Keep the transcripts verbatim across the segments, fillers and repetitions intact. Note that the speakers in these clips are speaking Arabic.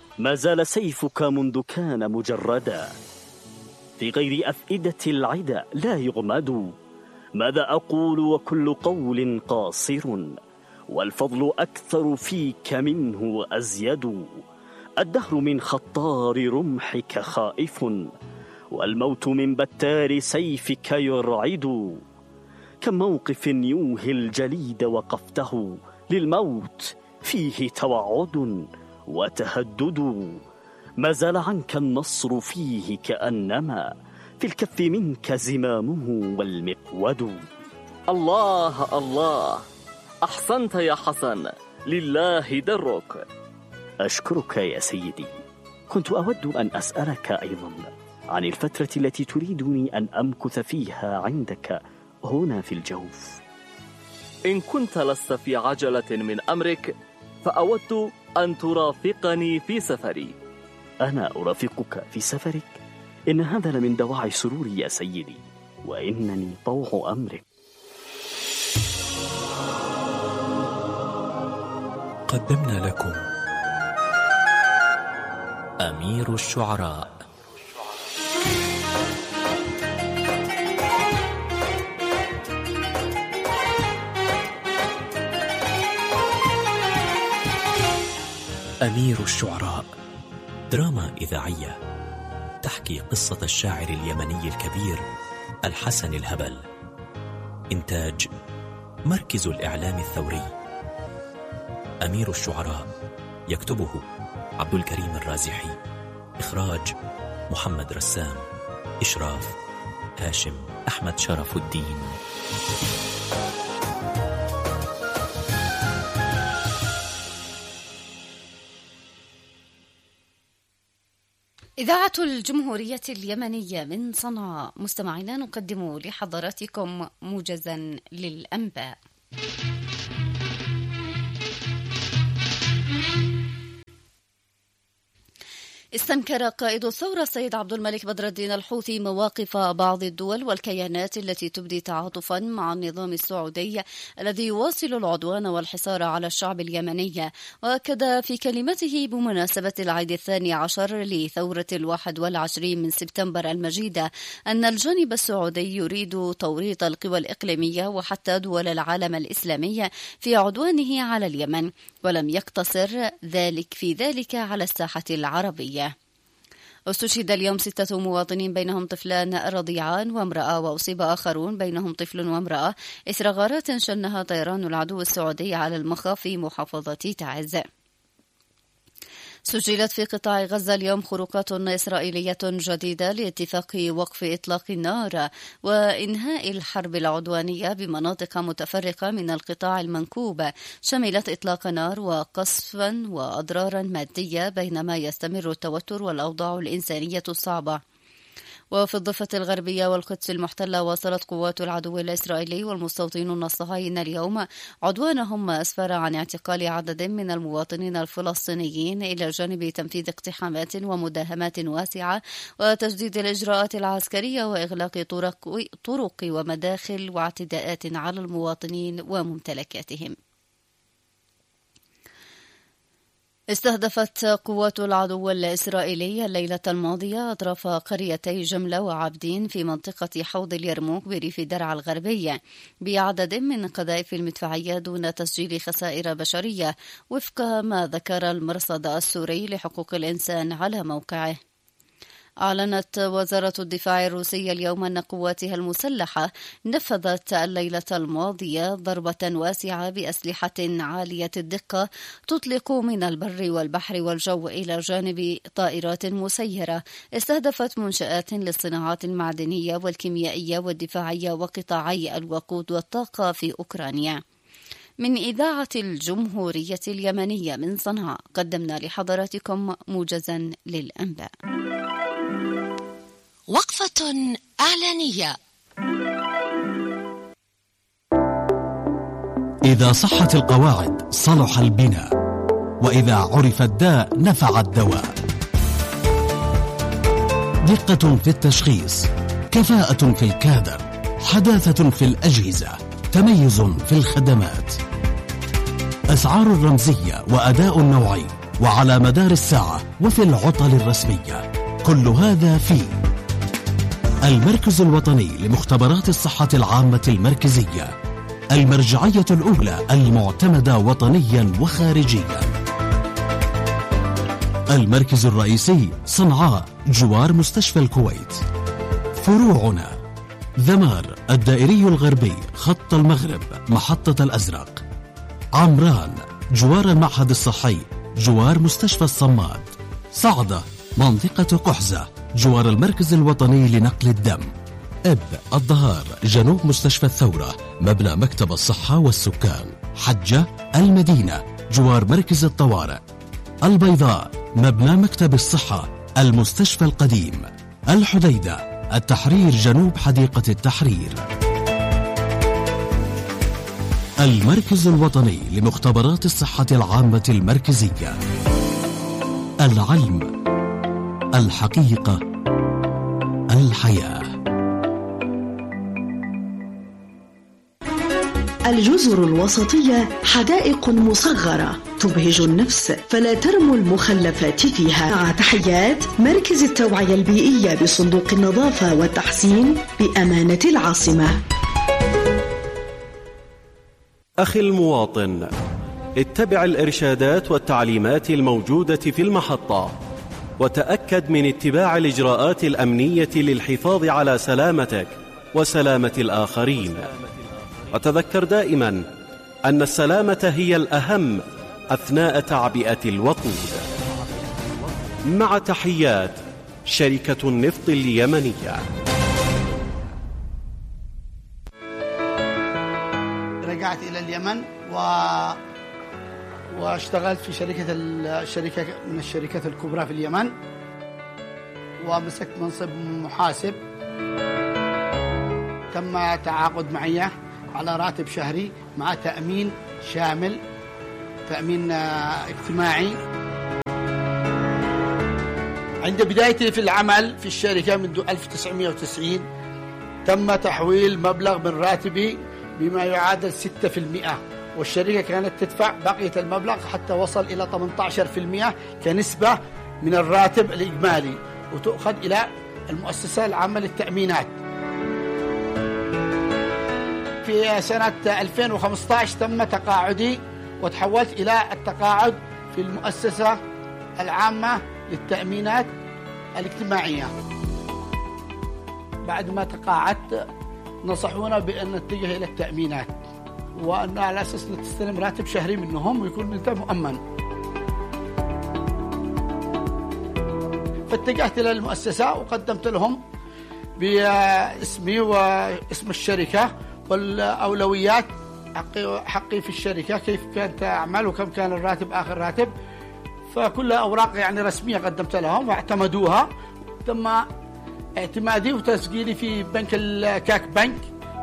ما زال سيفك منذ كان مجردا، في غير أفئدة العدا لا يغمد. ماذا أقول وكل قول قاصر، والفضل أكثر فيك منه وأزيد. الدهر من خطار رمحك خائف، والموت من بتار سيفك يرعد. كم موقف يوهي الجليد وقفته، للموت فيه توعد وتهدد. ما زال عنك النصر فيه كأنما في الكف منك زمامه والمقود. الله الله، أحسنت يا حسن، لله درك. أشكرك يا سيدي. كنت أود أن أسألك أيضا عن الفترة التي تريدني أن أمكث فيها عندك هنا في الجوف. إن كنت لست في عجلة من أمرك فأود أن ترافقني في سفري. أنا أرافقك في سفرك؟ إن هذا لمن دواعي سروري يا سيدي، وإنني طوع أمرك. قدمنا لكم أمير الشعراء. أمير الشعراء دراما إذاعية تحكي قصة الشاعر اليمني الكبير الحسن الهبل. إنتاج مركز الإعلام الثوري. أمير الشعراء يكتبه عبد الكريم الرازحي، إخراج محمد رسام، إشراف هاشم أحمد شرف الدين. إذاعة الجمهورية اليمنية من صنعاء، مستمعينا نقدم لحضراتكم موجزا للأنباء. استنكر قائد الثورة السيد عبد الملك بدر الدين الحوثي مواقف بعض الدول والكيانات التي تبدي تعاطفا مع النظام السعودي الذي يواصل العدوان والحصار على الشعب اليمني. وأكد في كلمته بمناسبة العيد الثاني عشر لثورة الواحد والعشرين من سبتمبر المجيدة أن الجانب السعودي يريد توريط القوى الإقليمية وحتى دول العالم الإسلامي في عدوانه على اليمن، ولم يقتصر ذلك في ذلك على الساحة العربية. استشهد اليوم ستة مواطنين بينهم طفلان رضيعان وامرأة، وأصيب آخرون بينهم طفل وامرأة إثر غارات شنها طيران العدو السعودي على المخا في محافظة تعز. سجلت في قطاع غزة اليوم خروقات إسرائيلية جديدة لاتفاق وقف إطلاق النار وإنهاء الحرب العدوانية بمناطق متفرقة من القطاع المنكوب، شملت إطلاق نار وقصفا وأضرارا مادية، بينما يستمر التوتر والأوضاع الإنسانية الصعبة. وفي الضفة الغربية والقدس المحتلة، واصلت قوات العدو الإسرائيلي والمستوطنون الصهاينة اليوم عدوانهم، ما أسفر عن اعتقال عدد من المواطنين الفلسطينيين إلى جانب تنفيذ اقتحامات ومداهمات واسعة وتجديد الإجراءات العسكرية وإغلاق طرق, طرق ومداخل واعتداءات على المواطنين وممتلكاتهم. استهدفت قوات العدو الإسرائيلي الليلة الماضية أطراف قريتي جملة وعابدين في منطقة حوض اليرموك بريف درعا الغربي بعدد من قذائف المدفعية دون تسجيل خسائر بشرية، وفق ما ذكر المرصد السوري لحقوق الإنسان على موقعه. أعلنت وزارة الدفاع الروسية اليوم أن قواتها المسلحة نفذت الليلة الماضية ضربة واسعة بأسلحة عالية الدقة تطلق من البر والبحر والجو إلى جانب طائرات مسيرة، استهدفت منشآت للصناعات المعدنية والكيميائية والدفاعية وقطاعي الوقود والطاقة في أوكرانيا. من إذاعة الجمهورية اليمنية من صنعاء قدمنا لحضراتكم موجزا للأنباء. وقفة إعلانية. إذا صحت القواعد صلح البناء، وإذا عرف الداء نفع الدواء. دقة في التشخيص، كفاءة في الكادر، حداثة في الأجهزة، تميز في الخدمات، أسعار رمزية وأداء نوعي، وعلى مدار الساعة وفي العطل الرسمية. كل هذا في المركز الوطني لمختبرات الصحة العامة المركزية، المرجعية الأولى المعتمدة وطنيا وخارجيا. المركز الرئيسي صنعاء جوار مستشفى الكويت. فروعنا ذمار الدائري الغربي خط المغرب محطة الأزرق. عمران جوار المعهد الصحي جوار مستشفى الصماد. صعدة منطقة قحزة جوار المركز الوطني لنقل الدم. إب الظهار جنوب مستشفى الثورة مبنى مكتب الصحة والسكان. حجة المدينة جوار مركز الطوارئ. البيضاء مبنى مكتب الصحة المستشفى القديم. الحديدة التحرير جنوب حديقة التحرير. المركز الوطني لمختبرات الصحة العامة المركزية. العلم، الحقيقة، الحياة. الجزر الوسطية حدائق مصغرة تبهج النفس، فلا ترموا المخلفات فيها. مع تحيات مركز التوعية البيئية بصندوق النظافة والتحسين بأمانة العاصمة. أخي المواطن، اتبع الإرشادات والتعليمات الموجودة في المحطة، وتأكد من اتباع الإجراءات الأمنية للحفاظ على سلامتك وسلامة الآخرين. وتذكر دائما أن السلامة هي الأهم أثناء تعبئة الوقود. مع تحيات شركة النفط اليمنية. رجعت إلى اليمن و... واشتغلت في شركة الشركة من الشركات الكبرى في اليمن، ومسكت منصب محاسب. تم تعاقد معي على راتب شهري مع تأمين شامل، تأمين اجتماعي. عند بدايتي في العمل في الشركة منذ ألف وتسعمائة وتسعين تم تحويل مبلغ من راتبي بما يعادل ستة بالمئة، والشركة كانت تدفع بقية المبلغ حتى وصل إلى ثمانية عشر بالمئة كنسبة من الراتب الإجمالي، وتؤخذ إلى المؤسسة العامة للتأمينات. في سنة ألفين وخمسة عشر تم تقاعدي وتحولت إلى التقاعد في المؤسسة العامة للتأمينات الاجتماعية. بعد ما تقاعدت نصحونا بأن نتجه إلى التأمينات، وأن على أساس نستلم راتب شهري منهم ويكون أنت مؤمن. فاتجهت إلى المؤسسة وقدمت لهم باسمي واسم الشركة والأولويات، حقي, حقي في الشركة، كيف كانت أعمل وكم كان الراتب آخر راتب. فكل أوراق يعني رسمية قدمت لهم واعتمدوها. تم اعتمادي وتسجيلي في بنك الكاك بنك.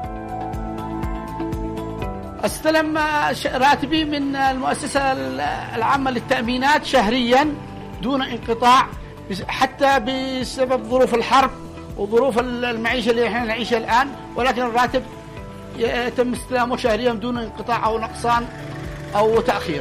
استلم راتبي من المؤسسة العامة للتأمينات شهريا دون انقطاع، حتى بسبب ظروف الحرب وظروف المعيشة اللي احنا نعيشها الآن، ولكن الراتب يتم استلامه شهريا دون انقطاع أو نقصان أو تأخير.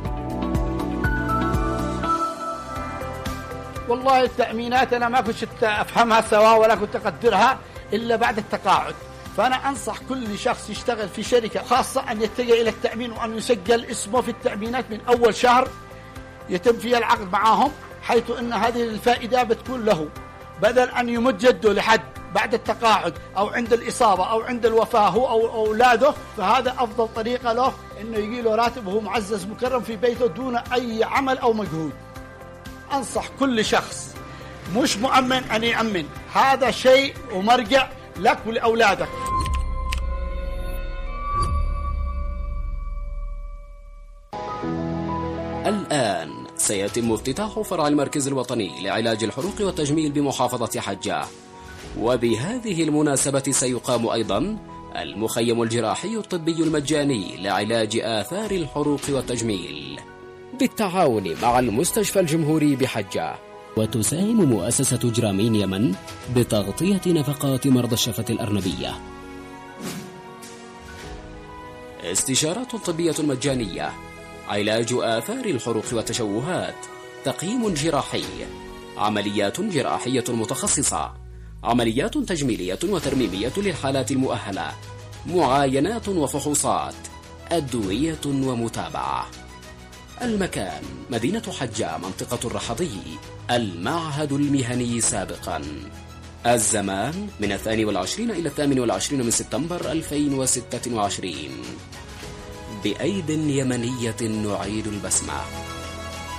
والله التأمينات أنا ما كنت أفهمها سوا ولا كنت أقدرها إلا بعد التقاعد. فأنا أنصح كل شخص يشتغل في شركة خاصة أن يتجه إلى التأمين، وأن يسجل اسمه في التأمينات من أول شهر يتم فيها العقد معهم، حيث أن هذه الفائدة بتكون له، بدل أن يمد جده لحد بعد التقاعد أو عند الإصابة أو عند الوفاة هو أو أولاده. فهذا أفضل طريقة له أنه يجي له راتب وهو معزز مكرم في بيته دون أي عمل أو مجهود. أنصح كل شخص مش مؤمن أن يأمن، هذا شيء ومرجع لك ولأولادك. الآن سيتم افتتاح فرع المركز الوطني لعلاج الحروق والتجميل بمحافظة حجة، وبهذه المناسبة سيقام أيضا المخيم الجراحي الطبي المجاني لعلاج آثار الحروق والتجميل بالتعاون مع المستشفى الجمهوري بحجة. وتساهم مؤسسة جرامين يمن بتغطية نفقات مرضى الشفة الأرنبية. استشارات طبية مجانية علاج آثار الحروق والتشوهات، تقييم جراحي، عمليات جراحية متخصصة، عمليات تجميلية وترميمية للحالات المؤهلة، معاينات وفحوصات، أدوية ومتابعة. المكان مدينة حجة، منطقة الرحضي، المعهد المهني سابقا. الزمان من الثاني والعشرين إلى الثامن والعشرين من سبتمبر ألفين وستة وعشرين. بأيد يمنية نعيد البسمة.